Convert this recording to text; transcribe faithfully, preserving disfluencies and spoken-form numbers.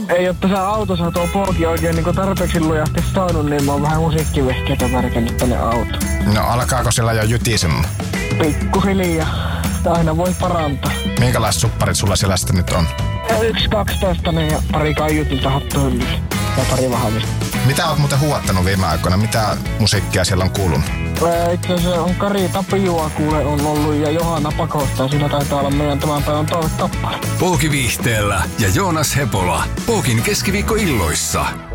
Ei oo tässä autossa tuo pooki oikein niin tarpeeksi lujasti saanut, niin mä oon vähän musiikkivehkeitä märkännyt tänne autoon. No alkaako siellä jo jytisemään? Pikkuhiljaa. Aina voi parantaa. Minkälaiset supparit sulla siellä sitten nyt on? Yksi kaksitoista ja pari kaiutinta hattuhyllyt ja pari vahvista. Mitä oot muuten huuattanut viime aikoina? Mitä musiikkia siellä on kuulunut? Itse asiassa on Kari Tapiua kuule on ollut ja Johanna Pakosta. Siinä taitaa olla meidän tämän päivän toivottappa. Pooki Viihteellä ja Joonas Hepola. Pookin keskiviikkoilloissa.